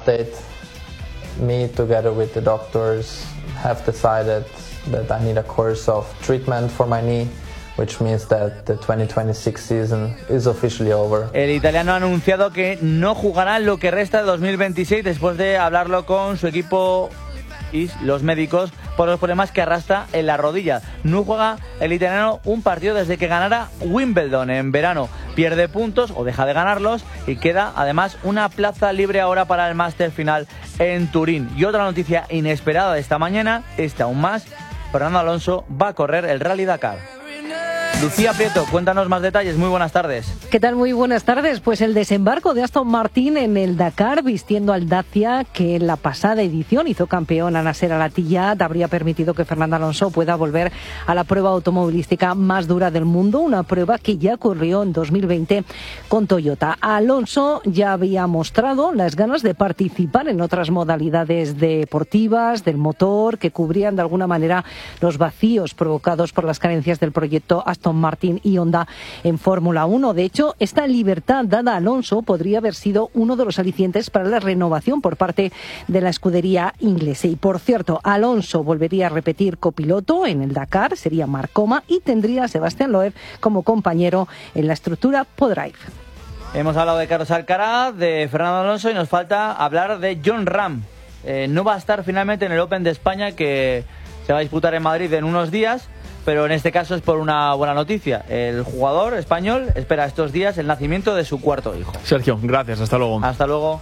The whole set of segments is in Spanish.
update. Me, together with the doctors, have decided that I need a course of treatment for my knee, which means that the 2026 season is officially over. El italiano ha anunciado que no jugará lo que resta de 2026 después de hablarlo con su equipo y los médicos por los problemas que arrastra en la rodilla. No juega el italiano un partido desde que ganara Wimbledon en verano. Pierde puntos o deja de ganarlos y queda además una plaza libre ahora para el Máster final en Turín. Y otra noticia inesperada de esta mañana, aún más, Fernando Alonso va a correr el Rally Dakar. Lucía Prieto, cuéntanos más detalles. Muy buenas tardes. ¿Qué tal? Muy buenas tardes. Pues el desembarco de Aston Martin en el Dakar, vistiendo al Dacia, que en la pasada edición hizo campeón a Nasser Al-Attiyah, habría permitido que Fernando Alonso pueda volver a la prueba automovilística más dura del mundo, una prueba que ya ocurrió en 2020 con Toyota. Alonso ya había mostrado las ganas de participar en otras modalidades deportivas, del motor, que cubrían de alguna manera los vacíos provocados por las carencias del proyecto Aston Martin y Honda en Fórmula 1. De hecho, esta libertad dada a Alonso podría haber sido uno de los alicientes para la renovación por parte de la escudería inglesa. Y por cierto, Alonso volvería a repetir copiloto en el Dakar, sería Marc Coma, y tendría a Sébastien Loeb como compañero en la estructura ProDrive. Hemos hablado de Carlos Alcaraz, de Fernando Alonso y nos falta hablar de Jon Rahm. No va a estar finalmente en el Open de España que se va a disputar en Madrid en unos días, pero en este caso es por una buena noticia. El jugador español espera estos días el nacimiento de su cuarto hijo. Sergio, gracias. Hasta luego. Hasta luego.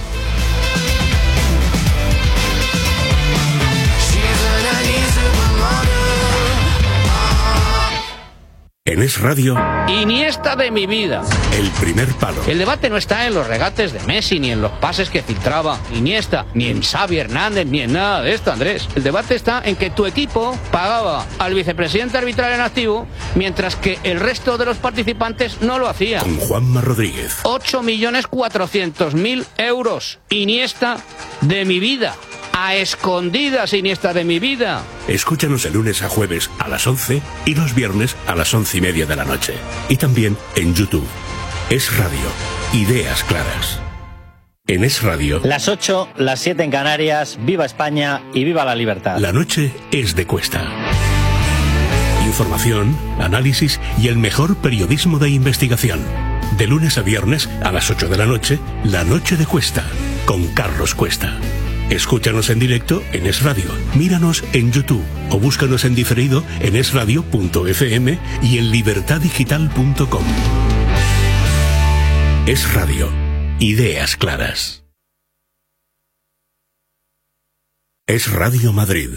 En Es Radio, Iniesta de mi vida. El primer palo. El debate no está en los regates de Messi, ni en los pases que filtraba Iniesta, ni en Xavi Hernández, ni en nada de esto, Andrés. El debate está en que tu equipo pagaba al vicepresidente arbitral en activo, mientras que el resto de los participantes no lo hacía. Con Juanma Rodríguez. 8.400.000 euros. Iniesta de mi vida. A escondidas, Iniesta de mi vida. Escúchanos de lunes a jueves a las 11 y los viernes a las 11:30 de la noche. Y también en YouTube. Es Radio. Ideas claras. En Es Radio. Las 8, las 7 en Canarias. Viva España y viva la libertad. La noche es de Cuesta. Información, análisis y el mejor periodismo de investigación. De lunes a viernes a las 8 de la noche, La Noche de Cuesta, con Carlos Cuesta. Escúchanos en directo en Es Radio, míranos en YouTube o búscanos en diferido en esradio.fm y en libertaddigital.com. Es Radio. Ideas claras. Es Radio Madrid,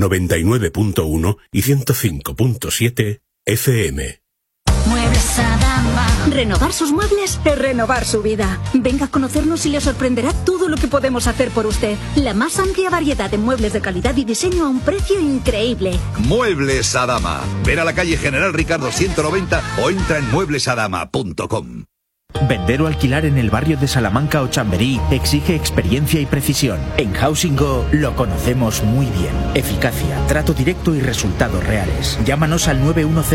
99.1 y 105.7 FM. Muebles Adama. Renovar sus muebles es renovar su vida. Venga a conocernos y le sorprenderá todo lo que podemos hacer por usted. La más amplia variedad de muebles de calidad y diseño a un precio increíble. Muebles Adama. Ven a la calle General Ricardo 190 o entra en mueblesadama.com. Vender o alquilar en el barrio de Salamanca o Chamberí exige experiencia y precisión. En Housing Go lo conocemos muy bien. Eficacia, trato directo y resultados reales. Llámanos al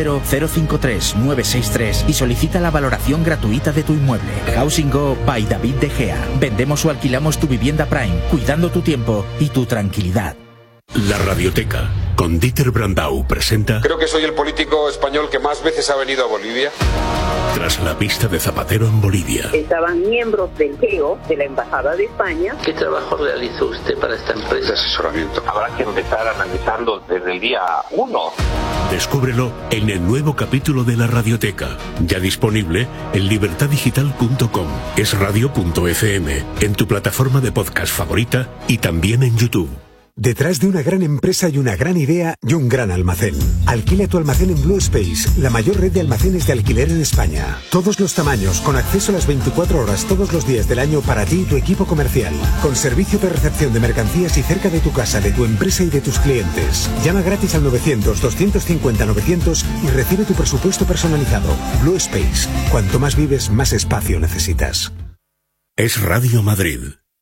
910-053-963 y solicita la valoración gratuita de tu inmueble. Housing Go by David De Gea. Vendemos o alquilamos tu vivienda Prime, cuidando tu tiempo y tu tranquilidad. La Radioteca, con Dieter Brandau, presenta... Creo que soy el político español que más veces ha venido a Bolivia. Tras la pista de Zapatero en Bolivia. Estaban miembros del GEO, de la Embajada de España. ¿Qué trabajo realizó usted para esta empresa? De asesoramiento. Habrá que empezar analizando desde el día 1. Descúbrelo en el nuevo capítulo de La Radioteca, ya disponible en libertaddigital.com, esradio.fm, en tu plataforma de podcast favorita y también en YouTube. Detrás de una gran empresa y una gran idea y un gran almacén. Alquila tu almacén en Blue Space, la mayor red de almacenes de alquiler en España. Todos los tamaños, con acceso a las 24 horas todos los días del año para ti y tu equipo comercial. Con servicio de recepción de mercancías y cerca de tu casa, de tu empresa y de tus clientes. Llama gratis al 900-250-900 y recibe tu presupuesto personalizado. Blue Space. Cuanto más vives, más espacio necesitas. Es Radio Madrid.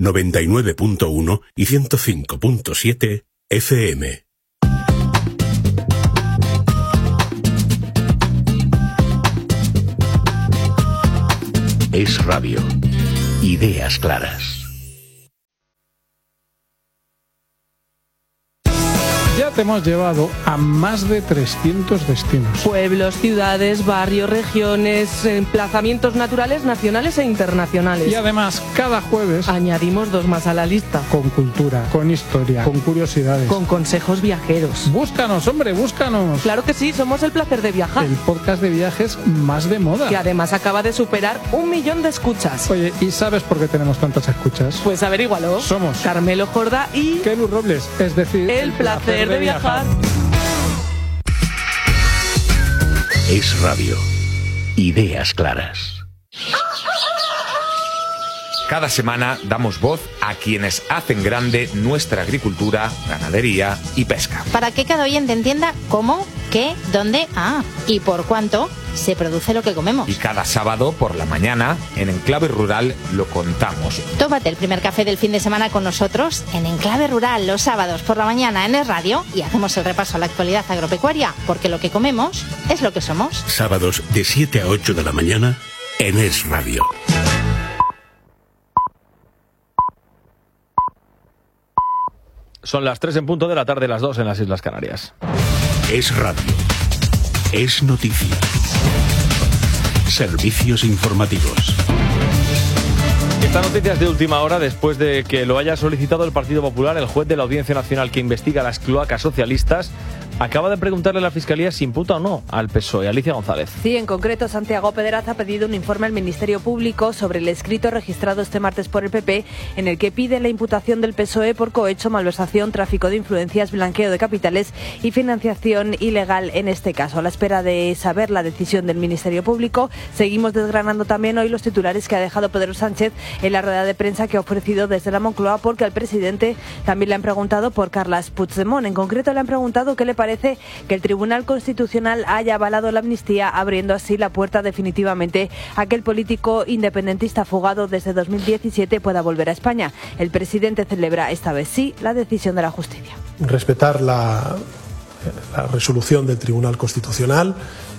99.1 y 105.7 FM. Es Radio. Ideas claras. te hemos llevado a más de 300 destinos. Pueblos, ciudades, barrios, regiones, emplazamientos naturales nacionales e internacionales. Y además, cada jueves añadimos 2 más a la lista. Con cultura, con historia, con curiosidades, con consejos viajeros. Búscanos, hombre, búscanos. Claro que sí, somos El Placer de Viajar. El podcast de viajes más de moda. Que además acaba de superar 1 millón de escuchas. Oye, ¿y sabes por qué tenemos tantas escuchas? Pues averígualo. Somos Carmelo Jordá y Kelu Robles, es decir, El Placer de Viajar. Es Radio. Ideas claras. Cada semana damos voz a quienes hacen grande nuestra agricultura, ganadería y pesca. Para que cada oyente entienda cómo, qué, dónde, y por cuánto se produce lo que comemos. Y cada sábado por la mañana, en Enclave Rural, lo contamos. Tómate el primer café del fin de semana con nosotros en Enclave Rural los sábados por la mañana en Es Radio y hacemos el repaso a la actualidad agropecuaria, porque lo que comemos es lo que somos. Sábados de 7 a 8 de la mañana en Es Radio. Son las 3 en punto de la tarde, las 2 en las Islas Canarias. Es Radio. Es noticia. Servicios informativos. Esta noticia es de última hora después de que lo haya solicitado el Partido Popular. El juez de la Audiencia Nacional que investiga las cloacas socialistas acaba de preguntarle a la Fiscalía si imputa o no al PSOE. Alicia González. Sí, en concreto, Santiago Pedraz ha pedido un informe al Ministerio Público sobre el escrito registrado este martes por el PP en el que pide la imputación del PSOE por cohecho, malversación, tráfico de influencias, blanqueo de capitales y financiación ilegal en este caso. A la espera de saber la decisión del Ministerio Público, seguimos desgranando también hoy los titulares que ha dejado Pedro Sánchez en la rueda de prensa que ha ofrecido desde la Moncloa, porque al presidente también le han preguntado por Carles Puigdemont. En concreto, le han preguntado qué le parece que el Tribunal Constitucional haya avalado la amnistía, abriendo así la puerta definitivamente a que el político independentista fugado desde 2017 pueda volver a España. El presidente celebra esta vez sí la decisión de la justicia. Respetar la resolución del Tribunal Constitucional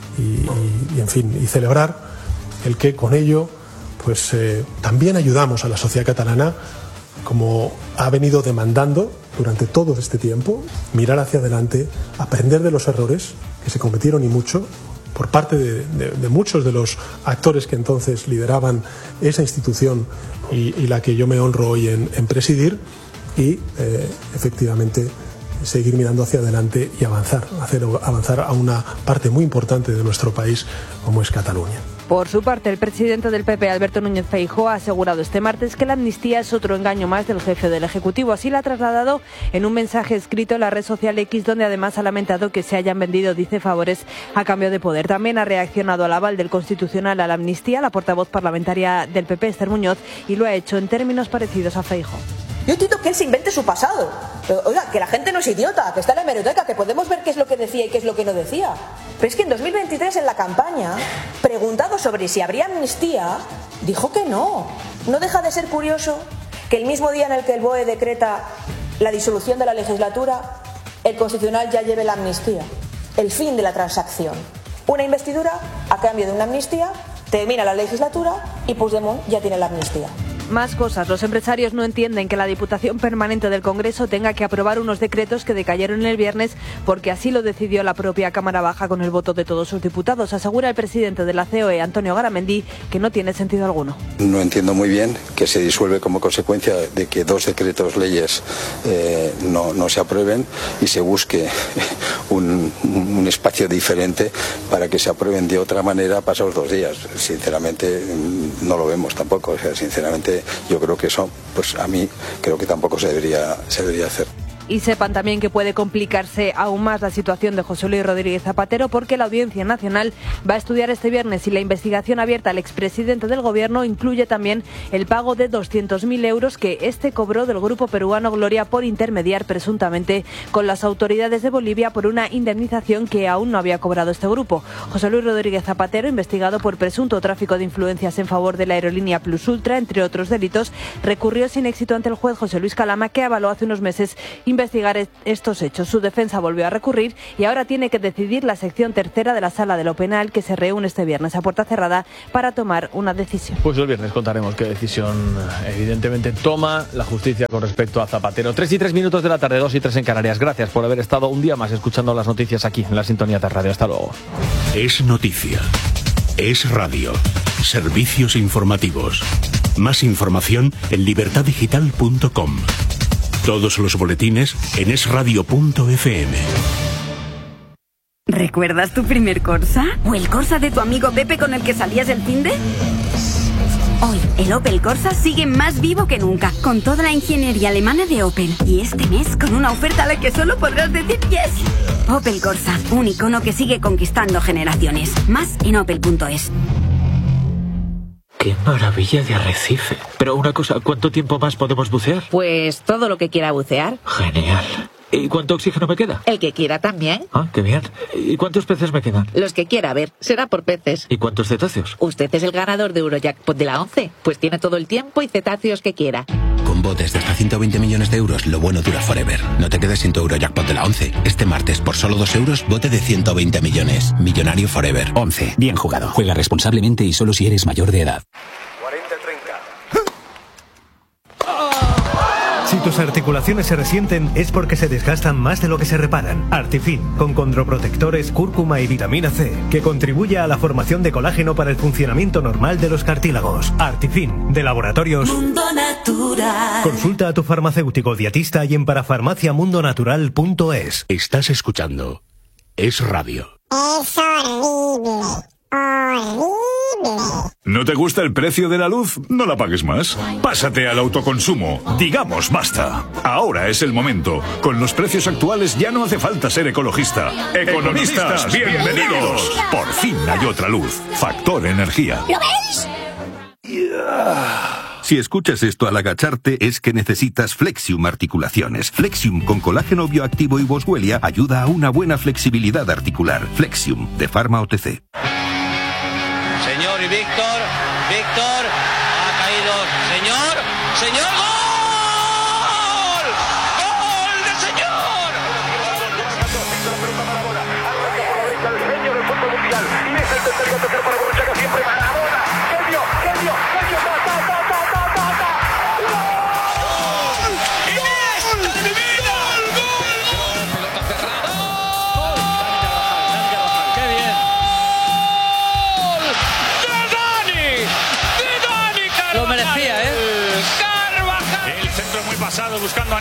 y en fin, y celebrar el que con ello pues también ayudamos a la sociedad catalana, como ha venido demandando durante todo este tiempo, mirar hacia adelante, aprender de los errores que se cometieron y mucho por parte de muchos de los actores que entonces lideraban esa institución y la que yo me honro hoy en presidir, y efectivamente seguir mirando hacia adelante y avanzar a una parte muy importante de nuestro país como es Cataluña. Por su parte, el presidente del PP, Alberto Núñez Feijóo, ha asegurado este martes que la amnistía es otro engaño más del jefe del Ejecutivo. Así lo ha trasladado en un mensaje escrito en la red social X, donde además ha lamentado que se hayan vendido, dice, favores a cambio de poder. También ha reaccionado al aval del Constitucional a la amnistía la portavoz parlamentaria del PP, Esther Muñoz, y lo ha hecho en términos parecidos a Feijóo. Yo entiendo que él se invente su pasado. Pero, oiga, que la gente no es idiota, que está en la hemeroteca, que podemos ver qué es lo que decía y qué es lo que no decía. Pero es que en 2023, en la campaña, preguntado sobre si habría amnistía, dijo que no. No deja de ser curioso que el mismo día en el que el BOE decreta la disolución de la legislatura, el Constitucional ya lleve la amnistía. El fin de la transacción. Una investidura a cambio de una amnistía, termina la legislatura y Puigdemont ya tiene la amnistía. Más cosas. Los empresarios no entienden que la Diputación Permanente del Congreso tenga que aprobar unos decretos que decayeron el viernes porque así lo decidió la propia Cámara Baja con el voto de todos sus diputados. Asegura el presidente de la COE, Antonio Garamendi, que no tiene sentido alguno. No entiendo muy bien que se disuelve como consecuencia de que 2 decretos leyes no se aprueben y se busque un espacio diferente para que se aprueben de otra manera pasados 2 días. Sinceramente no lo vemos tampoco. O sea, sinceramente yo creo que eso, pues a mí creo que tampoco se debería hacer. Y sepan también que puede complicarse aún más la situación de José Luis Rodríguez Zapatero, porque la Audiencia Nacional va a estudiar este viernes si la investigación abierta al expresidente del Gobierno incluye también el pago de 200.000 euros que este cobró del grupo peruano Gloria por intermediar presuntamente con las autoridades de Bolivia por una indemnización que aún no había cobrado este grupo. José Luis Rodríguez Zapatero, investigado por presunto tráfico de influencias en favor de la aerolínea Plus Ultra, entre otros delitos, recurrió sin éxito ante el juez José Luis Calama, que avaló hace unos meses investigar estos hechos. Su defensa volvió a recurrir y ahora tiene que decidir la sección tercera de la Sala de lo Penal, que se reúne este viernes a puerta cerrada para tomar una decisión. Pues el viernes contaremos qué decisión evidentemente toma la justicia con respecto a Zapatero. 3:03 de la tarde, 2:03 en Canarias. Gracias por haber estado un día más escuchando las noticias aquí en la sintonía de radio. Hasta luego. Es noticia. Es radio. Servicios informativos. Más información en libertadigital.com. Todos los boletines en esradio.fm. ¿Recuerdas tu primer Corsa? ¿O el Corsa de tu amigo Pepe con el que salías el finde? Hoy, el Opel Corsa sigue más vivo que nunca, con toda la ingeniería alemana de Opel. Y este mes, con una oferta a la que solo podrás decir yes. Opel Corsa, un icono que sigue conquistando generaciones. Más en opel.es. ¡Qué maravilla de arrecife! Pero una cosa, ¿cuánto tiempo más podemos bucear? Pues todo lo que quiera bucear. Genial. ¿Y cuánto oxígeno me queda? El que quiera también. Ah, qué bien. ¿Y cuántos peces me quedan? Los que quiera, ver. Será por peces. ¿Y cuántos cetáceos? Usted es el ganador de Eurojackpot de la 11. Pues tiene todo el tiempo y cetáceos que quiera. Con botes de hasta 120 millones de euros, lo bueno dura forever. No te quedes sin tu Eurojackpot de la 11. Este martes, por solo 2 euros, bote de 120 millones. Millonario forever. 11. Bien jugado. Juega responsablemente y solo si eres mayor de edad. Si tus articulaciones se resienten es porque se desgastan más de lo que se reparan. Artifin, con condroprotectores, cúrcuma y vitamina C, que contribuye a la formación de colágeno para el funcionamiento normal de los cartílagos. Artifin, de Laboratorios Mundo Natural. Consulta a tu farmacéutico dietista y en parafarmaciamundonatural.es. Estás escuchando Es Radio. Es horrible. Horrible. ¿No te gusta el precio de la luz? No la pagues más. Pásate al autoconsumo. Digamos basta. Ahora es el momento. Con los precios actuales ya no hace falta ser ecologista. Economistas, bienvenidos. Por fin hay otra luz. Factor Energía. ¿Lo veis? Si escuchas esto al agacharte es que necesitas Flexium Articulaciones. Flexium con colágeno bioactivo y boswellia ayuda a una buena flexibilidad articular. Flexium, de Pharma OTC. Señor y Víctor, ha caído, señor, ¡gol! ¡Gol de señor! El genio del fútbol mundial, y es el tercer para Borruchaga, siempre Maradona, genio, Lo merecía, ¿eh? Carvajal. El centro muy pasado buscando a